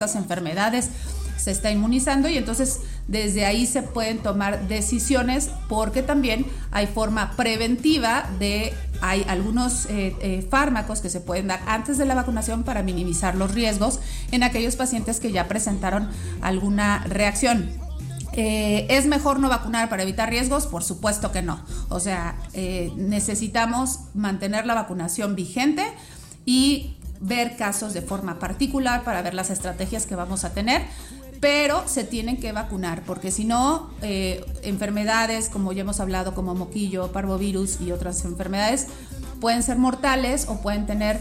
enfermedades se está inmunizando, y entonces desde ahí se pueden tomar decisiones, porque también hay forma preventiva hay algunos fármacos que se pueden dar antes de la vacunación para minimizar los riesgos en aquellos pacientes que ya presentaron alguna reacción. ¿Es mejor no vacunar para evitar riesgos? Por supuesto que no. O sea, necesitamos mantener la vacunación vigente y ver casos de forma particular para ver las estrategias que vamos a tener, pero se tienen que vacunar, porque si no, enfermedades, como ya hemos hablado, como moquillo, parvovirus y otras enfermedades, pueden ser mortales o pueden tener,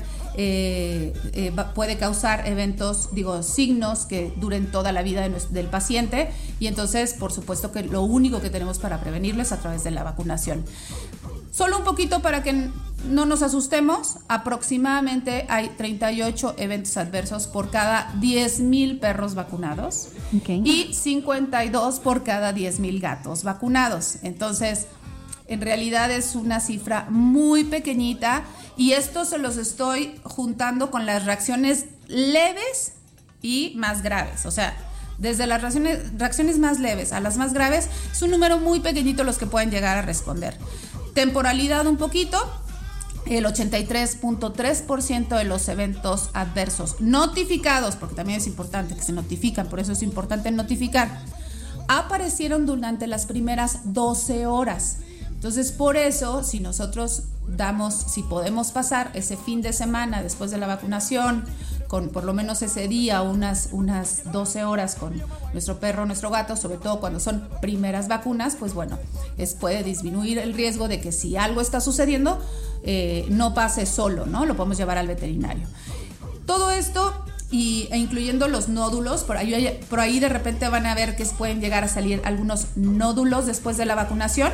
puede causar signos que duren toda la vida del paciente, y entonces, por supuesto que lo único que tenemos para prevenirlo es a través de la vacunación. Solo un poquito para que no nos asustemos, aproximadamente hay 38 eventos adversos por cada 10,000 perros vacunados, y 52 por cada 10,000 gatos vacunados. Entonces, en realidad es una cifra muy pequeñita, y esto se los estoy juntando con las reacciones leves y más graves. O sea, desde las reacciones más leves a las más graves, es un número muy pequeñito los que pueden llegar a responder. Temporalidad un poquito, el 83.3% de los eventos adversos notificados, porque también es importante que se notifican, por eso es importante notificar, aparecieron durante las primeras 12 horas. Entonces, por eso, si nosotros si podemos pasar ese fin de semana después de la vacunación, con por lo menos ese día, unas 12 horas con nuestro perro, nuestro gato, sobre todo cuando son primeras vacunas, pues bueno, puede disminuir el riesgo de que si algo está sucediendo, no pase solo, ¿no? Lo podemos llevar al veterinario. Todo esto, e incluyendo los nódulos, por ahí de repente van a ver que pueden llegar a salir algunos nódulos después de la vacunación.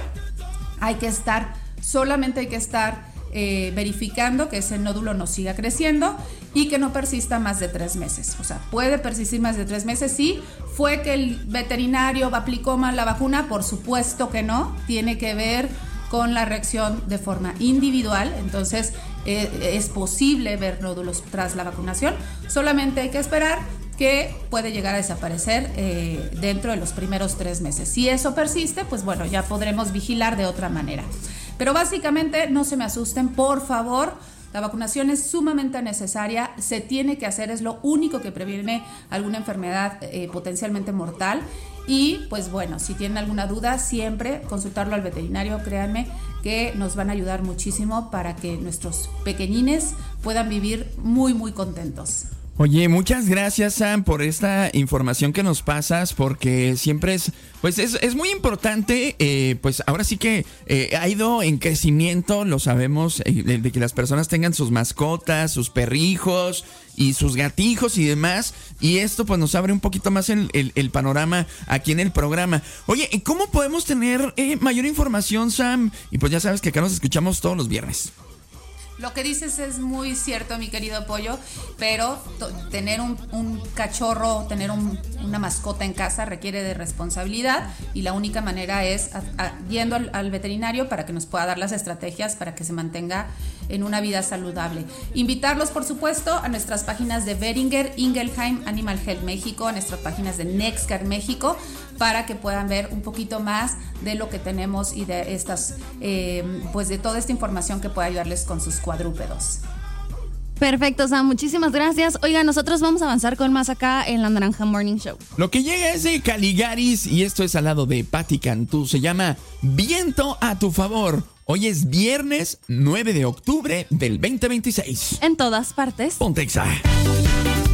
Solamente hay que estar verificando que ese nódulo no siga creciendo y que no persista más de 3 meses. O sea, puede persistir más de 3 meses. Sí, fue que el veterinario aplicó mal la vacuna, por supuesto que no. Tiene que ver con la reacción de forma individual. Entonces, es posible ver nódulos tras la vacunación. Solamente hay que esperar que puede llegar a desaparecer dentro de los primeros 3 meses. Si eso persiste, pues bueno, ya podremos vigilar de otra manera. Pero básicamente no se me asusten, por favor. La vacunación es sumamente necesaria, se tiene que hacer, es lo único que previene alguna enfermedad potencialmente mortal. Y pues bueno, si tienen alguna duda, siempre consultarlo al veterinario. Créanme que nos van a ayudar muchísimo para que nuestros pequeñines puedan vivir muy, muy contentos. Oye, muchas gracias, Sam, por esta información que nos pasas, porque siempre es muy importante. Pues ahora sí que ha ido en crecimiento, lo sabemos, de que las personas tengan sus mascotas, sus perrijos y sus gatijos y demás, y esto pues nos abre un poquito más el panorama aquí en el programa. Oye, ¿cómo podemos tener mayor información, Sam? Y pues ya sabes que acá nos escuchamos todos los viernes. Lo que dices es muy cierto, mi querido Pollo, pero tener un cachorro, tener una mascota en casa requiere de responsabilidad, y la única manera es yendo al veterinario para que nos pueda dar las estrategias para que se mantenga en una vida saludable. Invitarlos, por supuesto, a nuestras páginas de Boehringer Ingelheim Animal Health México, a nuestras páginas de NextGuard México, para que puedan ver un poquito más de lo que tenemos y de de toda esta información que puede ayudarles con sus cuadrúpedos. Perfecto, Sam, muchísimas gracias. Oiga, nosotros vamos a avanzar con más acá en La Naranja Morning Show. Lo que llega es de Caligaris, y esto es al lado de Patti Cantú. Se llama Viento a tu favor. Hoy es viernes 9 de octubre del 2026. En todas partes. Ponte Exa.